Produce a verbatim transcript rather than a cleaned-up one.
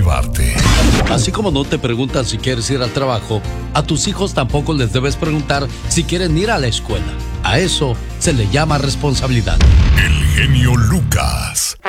motivarte. Así como no te preguntan si quieres ir al trabajo, a tus hijos tampoco les debes preguntar si quieren ir a la escuela. A eso se le llama responsabilidad. El genio Lucas.